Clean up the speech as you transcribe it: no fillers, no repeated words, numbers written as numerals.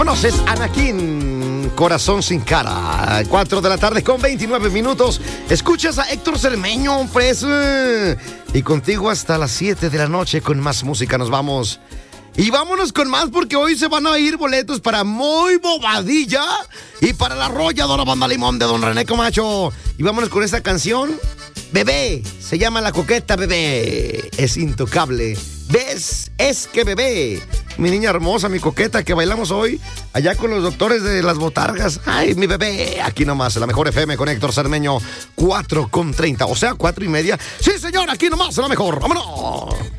Conoces Anakin, Corazón sin cara. 4 de la tarde con 29 minutos. Escuchas a Héctor Cermeño, y contigo hasta las 7 de la noche con más música. Nos vamos. Y vámonos con más porque hoy se van a ir boletos para Muy Bobadilla y para la arrolladora Banda Limón de Don René Camacho. Y vámonos con esta canción. Bebé, se llama La Coqueta, bebé. Es intocable. ¿Ves? Es que bebé. Mi niña hermosa, mi coqueta, que bailamos hoy allá con los doctores de las botargas. Ay, mi bebé. Aquí nomás, la mejor FM con Héctor Cermeño. 4:30, o sea, 4:30. Sí, señor, aquí nomás, la mejor. ¡Vámonos!